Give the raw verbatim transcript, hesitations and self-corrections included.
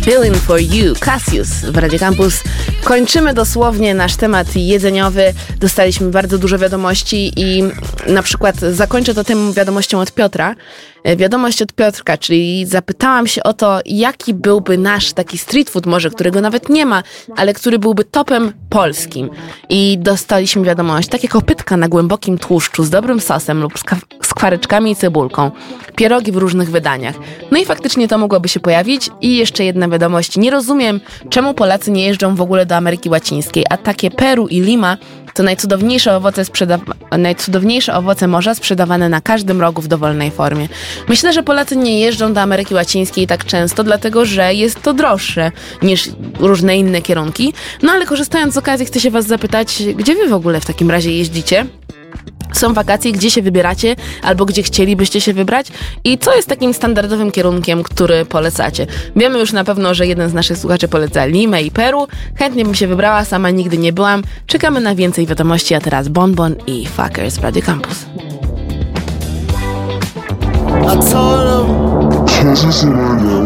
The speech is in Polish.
Feeling for You, Cassius w Radio Campus. Kończymy dosłownie nasz temat jedzeniowy. Dostaliśmy bardzo dużo wiadomości i na przykład zakończę to tym wiadomością od Piotra. Wiadomość od Piotrka, czyli zapytałam się o to, jaki byłby nasz taki street food może, którego nawet nie ma, ale który byłby topem polskim. I dostaliśmy wiadomość, takie kopytka na głębokim tłuszczu z dobrym sosem lub z, ka- z kwareczkami i cebulką. Pierogi w różnych wydaniach. No i faktycznie to mogłoby się pojawić. I jeszcze jedna wiadomość. Nie rozumiem, czemu Polacy nie jeżdżą w ogóle do Ameryki Łacińskiej, a takie Peru i Lima to najcudowniejsze owoce, sprzeda- najcudowniejsze owoce morza sprzedawane na każdym rogu w dowolnej formie. Myślę, że Polacy nie jeżdżą do Ameryki Łacińskiej tak często, dlatego że jest to droższe niż różne inne kierunki. No ale korzystając z okazji chcę się was zapytać, gdzie wy w ogóle w takim razie jeździcie? Są wakacje, gdzie się wybieracie, albo gdzie chcielibyście się wybrać i co jest takim standardowym kierunkiem, który polecacie. Wiemy już na pewno, że jeden z naszych słuchaczy poleca Limę i Peru. Chętnie bym się wybrała, sama nigdy nie byłam. Czekamy na więcej wiadomości, a teraz Bon Bon i Fuckers w Radio Campus. I told him,